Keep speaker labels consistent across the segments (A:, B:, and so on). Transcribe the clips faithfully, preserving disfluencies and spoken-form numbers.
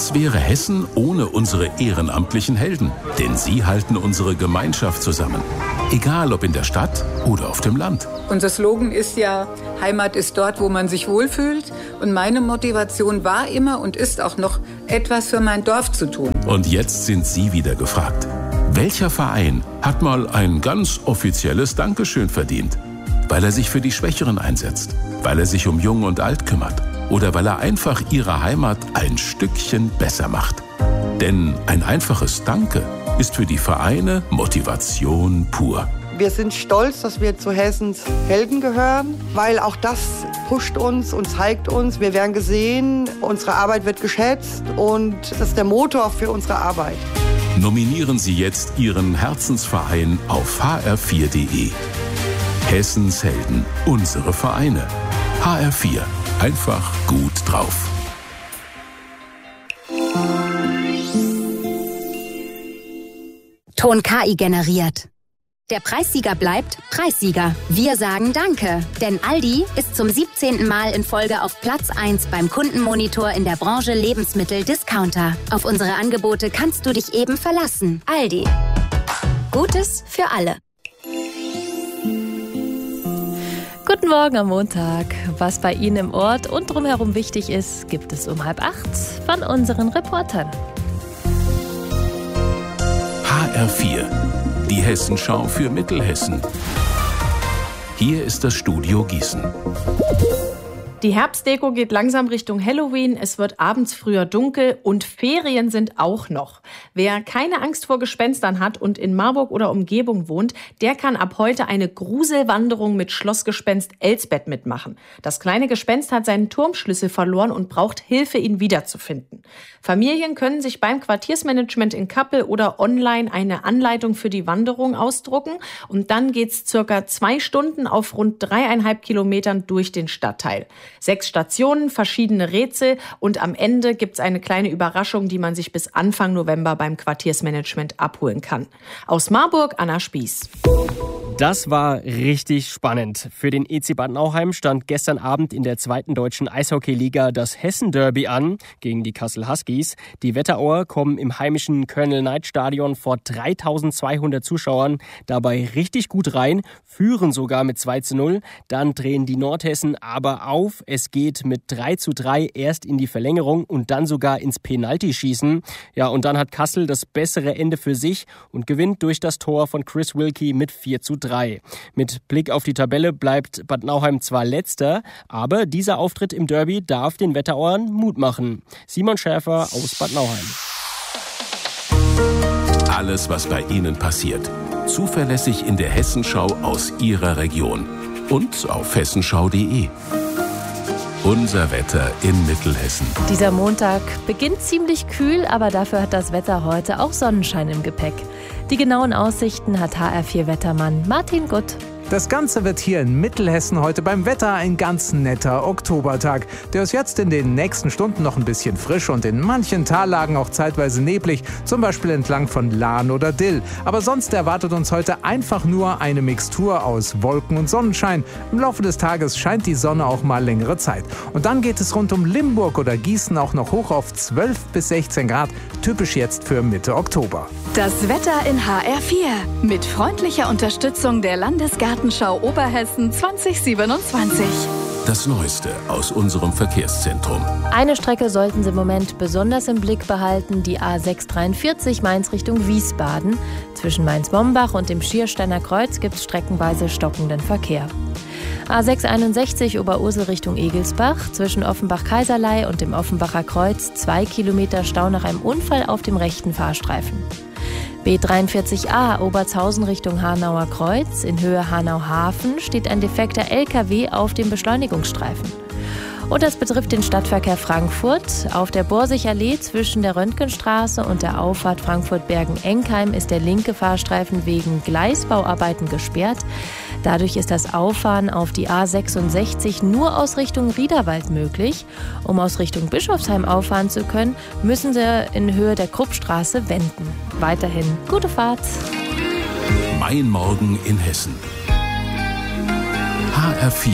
A: Was wäre Hessen ohne unsere ehrenamtlichen Helden? Denn sie halten unsere Gemeinschaft zusammen. Egal ob in der Stadt oder auf dem Land.
B: Unser Slogan ist ja, Heimat ist dort, wo man sich wohlfühlt. Und meine Motivation war immer und ist auch noch, etwas für mein Dorf zu tun.
A: Und jetzt sind Sie wieder gefragt. Welcher Verein hat mal ein ganz offizielles Dankeschön verdient? Weil er sich für die Schwächeren einsetzt, weil er sich um Jung und Alt kümmert oder weil er einfach ihre Heimat ein Stückchen besser macht. Denn ein einfaches Danke ist für die Vereine Motivation pur.
C: Wir sind stolz, dass wir zu Hessens Helden gehören, weil auch das pusht uns und zeigt uns, wir werden gesehen, unsere Arbeit wird geschätzt und das ist der Motor für unsere Arbeit.
A: Nominieren Sie jetzt Ihren Herzensverein auf h r vier punkt d e. Hessens Helden, unsere Vereine. H R vier, einfach gut drauf.
D: Ton K I generiert. Der Preissieger bleibt Preissieger. Wir sagen Danke, denn Aldi ist zum siebzehnten Mal in Folge auf Platz eins beim Kundenmonitor in der Branche Lebensmittel-Discounter. Auf unsere Angebote kannst du dich eben verlassen. Aldi. Gutes für alle.
E: Guten Morgen am Montag. Was bei Ihnen im Ort und drumherum wichtig ist, gibt es um halb acht von unseren Reportern.
A: H R vier, die Hessenschau für Mittelhessen. Hier ist das Studio Gießen.
F: Die Herbstdeko geht langsam Richtung Halloween, es wird abends früher dunkel und Ferien sind auch noch. Wer keine Angst vor Gespenstern hat und in Marburg oder Umgebung wohnt, der kann ab heute eine Gruselwanderung mit Schlossgespenst Elsbeth mitmachen. Das kleine Gespenst hat seinen Turmschlüssel verloren und braucht Hilfe, ihn wiederzufinden. Familien können sich beim Quartiersmanagement in Kappel oder online eine Anleitung für die Wanderung ausdrucken und dann geht's circa zwei Stunden auf rund dreieinhalb Kilometern durch den Stadtteil. Sechs Stationen, verschiedene Rätsel und am Ende gibt's eine kleine Überraschung, die man sich bis Anfang November beim Quartiersmanagement abholen kann. Aus Marburg, Anna Spieß.
G: Das war richtig spannend. Für den E C Bad Nauheim stand gestern Abend in der zweiten deutschen Eishockeyliga das Hessen-Derby an gegen die Kassel Huskies. Die Wetterauer kommen im heimischen Colonel-Knight-Stadion vor dreitausendzweihundert Zuschauern dabei richtig gut rein, führen sogar mit zwei zu null. Dann drehen die Nordhessen aber auf. Es geht mit drei zu drei erst in die Verlängerung und dann sogar ins Penaltyschießen. Ja, und dann hat Kassel das bessere Ende für sich und gewinnt durch das Tor von Chris Wilkie mit vier zu drei. Mit Blick auf die Tabelle bleibt Bad Nauheim zwar letzter, aber dieser Auftritt im Derby darf den Wetterauern Mut machen. Simon Schäfer aus Bad Nauheim.
A: Alles, was bei Ihnen passiert. Zuverlässig in der Hessenschau aus Ihrer Region. Und auf hessenschau punkt de. Unser Wetter in Mittelhessen.
E: Dieser Montag beginnt ziemlich kühl, aber dafür hat das Wetter heute auch Sonnenschein im Gepäck. Die genauen Aussichten hat H R vier Wettermann Martin Gutt.
H: Das Ganze wird hier in Mittelhessen heute beim Wetter ein ganz netter Oktobertag. Der ist jetzt in den nächsten Stunden noch ein bisschen frisch und in manchen Tallagen auch zeitweise neblig, zum Beispiel entlang von Lahn oder Dill. Aber sonst erwartet uns heute einfach nur eine Mixtur aus Wolken und Sonnenschein. Im Laufe des Tages scheint die Sonne auch mal längere Zeit. Und dann geht es rund um Limburg oder Gießen auch noch hoch auf zwölf bis sechzehn Grad, typisch jetzt für Mitte Oktober.
I: Das Wetter in H R vier mit freundlicher Unterstützung der Landesgartenschau Oberhessen zwanzig siebenundzwanzig.
A: Das Neueste aus unserem Verkehrszentrum.
E: Eine Strecke sollten Sie im Moment besonders im Blick behalten, die A sechs dreiundvierzig Mainz Richtung Wiesbaden. Zwischen Mainz-Mombach und dem Schiersteiner Kreuz gibt es streckenweise stockenden Verkehr. A sechs einundsechzig Oberursel Richtung Egelsbach, zwischen Offenbach-Kaiserlei und dem Offenbacher Kreuz zwei Kilometer Stau nach einem Unfall auf dem rechten Fahrstreifen. B dreiundvierzig a Obertshausen Richtung Hanauer Kreuz, in Höhe Hanau-Hafen steht ein defekter L K W auf dem Beschleunigungsstreifen. Und das betrifft den Stadtverkehr Frankfurt. Auf der Borsigallee zwischen der Röntgenstraße und der Auffahrt Frankfurt-Bergen-Enkheim ist der linke Fahrstreifen wegen Gleisbauarbeiten gesperrt. Dadurch ist das Auffahren auf die A sechsundsechzig nur aus Richtung Riederwald möglich. Um aus Richtung Bischofsheim auffahren zu können, müssen Sie in Höhe der Kruppstraße wenden. Weiterhin gute Fahrt.
A: Mein Morgen in Hessen. H R vier.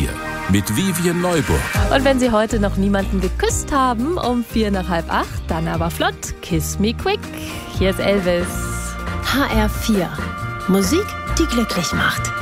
A: mit Vivien Neuburg.
E: Und wenn Sie heute noch niemanden geküsst haben, um vier nach halb acht, dann aber flott, Kiss Me Quick. Hier ist Elvis.
J: H R vier. Musik, die glücklich macht.